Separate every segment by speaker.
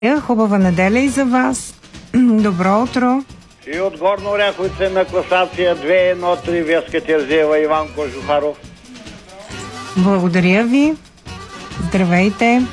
Speaker 1: Хубава неделя и за вас. Добро утро.
Speaker 2: И от Горна Оряховица на класация 2-1-3 Веска Терзиева, Иван Кожухаров.
Speaker 1: Благодаря ви. Здравейте.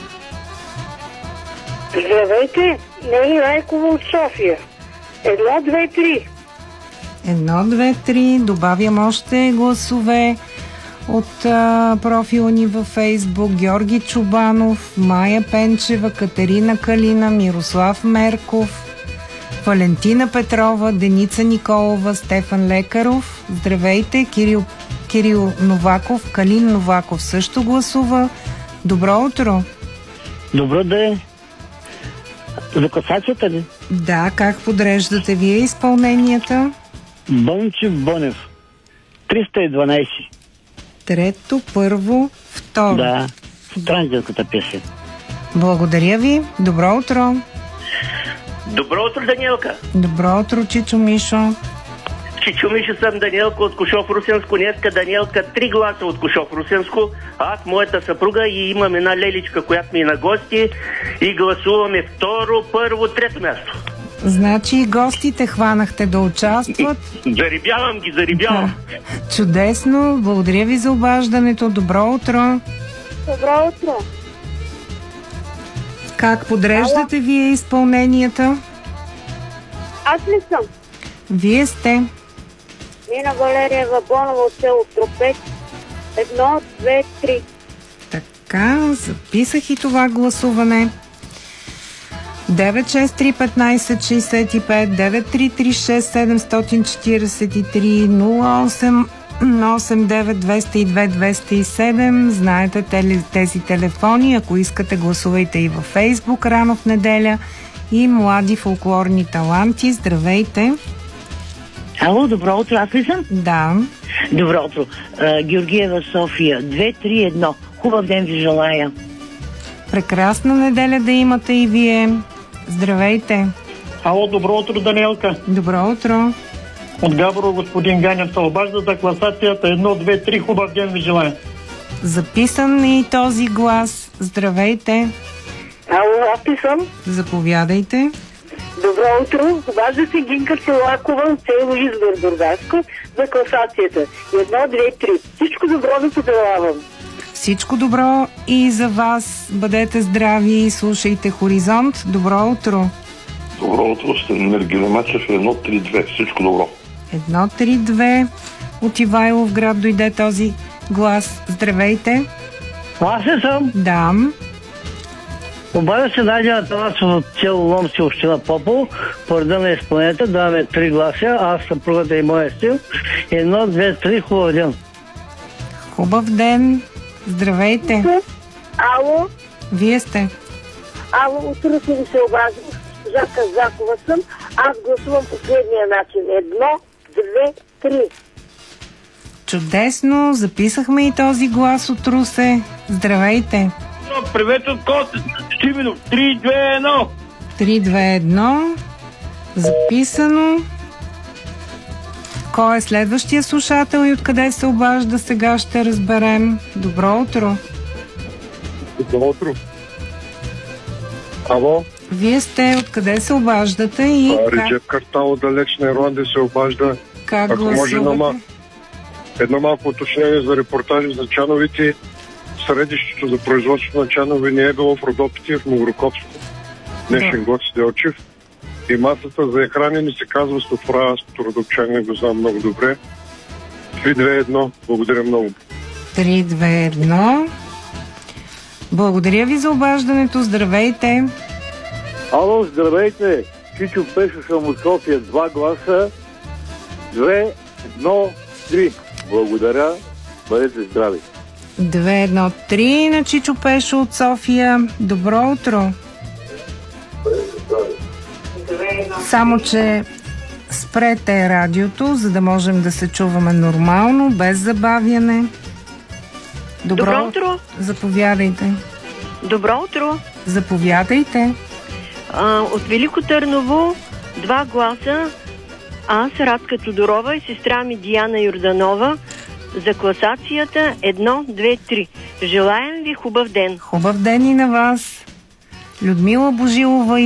Speaker 3: Здравейте, Нели Райкова от София. 1-2-3.
Speaker 1: 1-2-3. Добавям още гласове от профила ни във Фейсбук. Георги Чубанов, Майя Пенчева, Катерина Калина, Мирослав Мерков, Валентина Петрова, Деница Николова, Стефан Лекаров. Здравейте. Кирил Новаков, Калин Новаков също гласува. Добро утро.
Speaker 4: Добро ден. За класацията ли?
Speaker 1: Да, как подреждате вие изпълненията?
Speaker 4: Бончев Бонев. 312.
Speaker 1: Трето, първо, второ.
Speaker 4: Да, странджелската песен.
Speaker 1: Благодаря ви. Добро утро.
Speaker 5: Добро утро, Даниелка.
Speaker 1: Добро утро, Чичо Мишо.
Speaker 5: Чичо Мишо съм, Даниелка от Кушов Русенско. Днеска Даниелка 3 гласа от Кушов Русенско. Аз, моята съпруга и имам една леличка, която ми е на гости и гласуваме второ, първо, трето място.
Speaker 1: Значи и гостите хванахте да участват.
Speaker 5: Зарибявам ги, зарибявам.
Speaker 1: Да. Чудесно. Благодаря ви за обаждането. Добро утро.
Speaker 3: Добро утро.
Speaker 1: Как подреждате вие изпълненията?
Speaker 3: Аз ли съм?
Speaker 1: Вие сте.
Speaker 3: Нина Валерия Бонова от село Тропец. 1-2-3.
Speaker 1: Така, записах и това гласуване. 9631565, 9336743, 0889202207. Знаете тези телефони. Ако искате, гласувайте и във Фейсбук рано в неделя. И млади фолклорни таланти. Здравейте.
Speaker 6: Ало, добро утро, аз ли съм?
Speaker 1: Да.
Speaker 6: Добро утро. Георгиева, София. 2-3-1. Хубав ден ви желая.
Speaker 1: Прекрасна неделя да имате и вие. Здравейте.
Speaker 7: Ало, добро утро, Даниелка.
Speaker 1: Добро утро.
Speaker 7: От Габрово господин Ганев се обажда за класацията 1-2-3. Хубав ден ви желая.
Speaker 1: Записан и този глас. Здравейте.
Speaker 3: Ало, аз ли съм?
Speaker 1: Заповядайте.
Speaker 3: Добро утро. Обажда се Гинка Челакова от село Избор, Бургаско за класацията. 1-2-3. Всичко добро ви пожелавам.
Speaker 1: Всичко добро и за вас. Бъдете здрави и слушайте Хоризонт. Добро утро.
Speaker 8: Добро утро, сте Мергина Мачев, 1-3-2. Всичко добро.
Speaker 1: 1-3-2. От Ивайлов град дойде този глас. Здравейте.
Speaker 4: Аз ли съм?
Speaker 1: Да.
Speaker 4: Обажда се Надя Атанасова от село Ломски, община Попов. По реда на изпълнението даваме 3 гласа. Аз, съпругата и моя стил. 1-2-3. Хубав ден.
Speaker 1: Хубав ден. Здравейте.
Speaker 3: Ало.
Speaker 1: Вие сте.
Speaker 3: Ало, от Руси ви се обаждам. Госпожа Казакова съм. Аз гласувам последния начин. 1-2-3.
Speaker 1: Чудесно. Записахме и този глас от Русе. Здравейте.
Speaker 5: Привет от Костя. Стивено. 3-2-1.
Speaker 1: 3-2-1. Записано. Кой е следващия слушател и откъде се обажда, сега ще разберем. Добро утро.
Speaker 8: Добро утро. Ало?
Speaker 1: Вие сте, откъде се обаждате и
Speaker 8: Реджеп Картал от далечна Ирландия се обажда.
Speaker 1: как
Speaker 8: Ако може
Speaker 1: гласувате?
Speaker 8: едно малко уточнение за репортажи за чановите. Средището за производство на чанове не е било в Родопите, в Могрокопско. Днешен гост Делчев. И масата за хранене се казва Стофра. Аз като родопчанин го знам много добре. 3-2-1. Благодаря много.
Speaker 1: 3-2-1. Благодаря ви за обаждането. Здравейте.
Speaker 2: Ало, здравейте. Чичо Пешо съм от София. 2 гласа. 2-1-3. Благодаря. Бъдете здрави.
Speaker 1: 2-1-3 на Чичо Пешо от София. Добро утро. Само, че спрете радиото, за да можем да се чуваме нормално, без забавяне.
Speaker 9: Добро утро.
Speaker 1: Заповядайте.
Speaker 9: Добро утро.
Speaker 1: Заповядайте.
Speaker 9: От Велико Търново 2 гласа. Аз, Радка Тодорова и сестра ми Диана Йорданова за класацията 1-2-3. Желаем ви хубав ден.
Speaker 1: Хубав ден и на вас. Людмила Божилова